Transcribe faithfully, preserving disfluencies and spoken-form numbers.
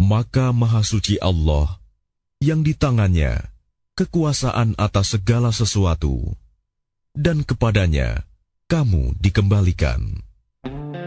Maka Maha Suci Allah, yang di tangannya kekuasaan atas segala sesuatu, dan kepadanya kamu dikembalikan.